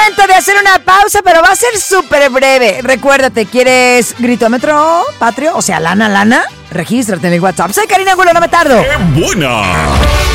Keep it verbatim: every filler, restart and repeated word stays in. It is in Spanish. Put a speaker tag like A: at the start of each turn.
A: momento de hacer una pausa, pero va a ser súper breve. Recuérdate, ¿quieres gritómetro patrio? O sea, lana, lana. Regístrate en mi WhatsApp. Soy Karina Angulo, no me tardo.
B: ¡Qué buena!